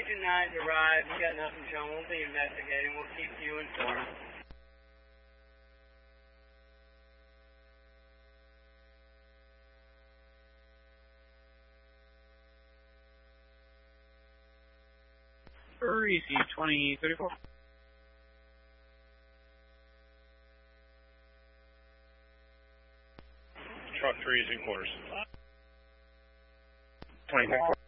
Agent 9's arrived. We got nothing shown. We'll be investigating. We'll keep you informed. Easy 2034. Truck 3 is in quarters. 24.